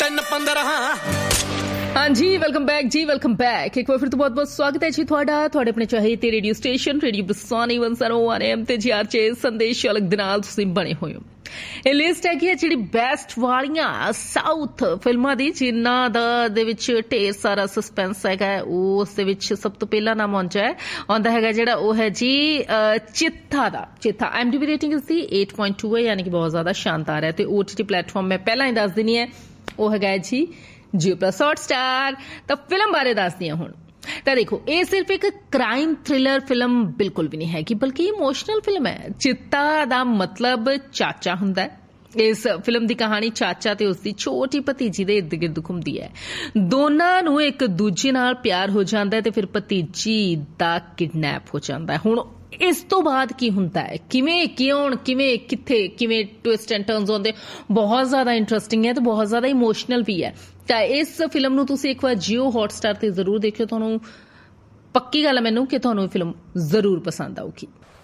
हाँ जी, welcome back जी, welcome back. एक बार फिर तो बहुत बहुत स्वागत है जी ਤੁਹਾਡਾ ਆਪਣੇ ਚਾਹੀਦੇ ਰੇਡੀਓ ਸਟੇਸ਼ਨ ਰੇਡੀਓ ਬਰਸਾਨੀ 101 AM ਤੇ ਜੀ ਆਰਚੇ ਸੰਦੇਸ਼ ਅਲੱਗ ਦੇ ਨਾਲ ਤੁਸੀਂ ਬਣੇ ਹੋਏ ਹੋ। ਇਹ ਲਿਸਟ ਹੈਗੀ ਹੈ ਜਿਹੜੀ ਬੈਸਟ ਵਾਲੀਆਂ ਸਾਊਥ ਫਿਲਮਾਂ ਦੀ, ਜਿਨ੍ਹਾਂ ਦੇ ਵਿੱਚ ਢੇਰ ਸਾਰਾ ਸਸਪੈਂਸ ਹੈਗਾ। ਉਸ ਦੇ ਵਿੱਚ ਸਭ ਤੋਂ ਪਹਿਲਾ ਨਾਮ ਆਉਂਦਾ ਹੈਗਾ ਜਿਹੜਾ ਉਹ ਹੈ ਜੀ ਚਿੱਥਾ ਦਾ। ਚਿੱਥਾ IMDb ਰੇਟਿੰਗ ਇਸ ਦੀ 8.2 ਹੈ, ਯਾਨੀ ਕਿ ਬਹੁਤ ਜ਼ਿਆਦਾ ਸ਼ਾਨਦਾਰ ਹੈ। ਤੇ OTT ਪਲੇਟਫਾਰਮ ਮੈਂ ਪਹਿਲਾਂ ਹੀ ਦੱਸ ਦਿੰਦੀ ਹੈ, ਉਹ ਹੈਗਾ ਜੀ Jio+ Hotstar। ਤਾਂ ਫਿਲਮ ਬਾਰੇ ਦੱਸਦੀ ਹਾਂ ਹੁਣ। ਤਾਂ ਦੇਖੋ, ਇਹ ਸਿਰਫ ਇੱਕ ਕ੍ਰਾਈਮ ਥ੍ਰਿਲਰ ਫਿਲਮ ਬਿਲਕੁਲ ਵੀ ਨਹੀਂ ਹੈਗੀ, ਬਲਕਿ ਇਮੋਸ਼ਨਲ ਫਿਲਮ ਹੈ। ਚਿੱਤਾ ਦਾ ਮਤਲਬ ਚਾਚਾ ਹੁੰਦਾ ਹੈ। ਇਸ ਫਿਲਮ ਦੀ ਕਹਾਣੀ ਚਾਚਾ ਤੇ ਉਸਦੀ ਛੋਟੀ ਭਤੀਜੀ ਦੇ ਇਰਦ ਗਿਰਦ ਘੁੰਮਦੀ ਹੈ। ਦੋਨਾਂ ਨੂੰ ਇੱਕ ਦੂਜੇ ਨਾਲ ਪਿਆਰ ਹੋ ਜਾਂਦਾ ਹੈ ਤੇ ਫਿਰ ਭਤੀਜੀ ਦਾ ਕਿਡਨੈਪ ਹੋ ਜਾਂਦਾ ਹੈ। ਹੁਣ ਇਸ ਤੋਂ ਬਾਅਦ ਕੀ ਹੁੰਦਾ ਹੈ, ਕਿਵੇਂ ਕਿੱਥੇ ਕਿਵੇਂ ਟਵਿਸਟ ਐਂਡ ਟਰਨਸ ਆਉਂਦੇ, ਬਹੁਤ ਜ਼ਿਆਦਾ ਇੰਟਰਸਟਿੰਗ ਹੈ ਤੇ ਬਹੁਤ ਜ਼ਿਆਦਾ ਇਮੋਸ਼ਨਲ ਵੀ ਹੈ। ਤਾਂ ਇਸ ਫਿਲਮ ਨੂੰ ਤੁਸੀਂ ਇੱਕ ਵਾਰ Jio Hotstar ਤੇ ਜ਼ਰੂਰ ਦੇਖਿਓ। ਤੁਹਾਨੂੰ ਪੱਕੀ ਗੱਲ ਹੈ ਮੈਨੂੰ ਕਿ ਤੁਹਾਨੂੰ ਇਹ ਫਿਲਮ ਜ਼ਰੂਰ ਪਸੰਦ ਆਊਗੀ।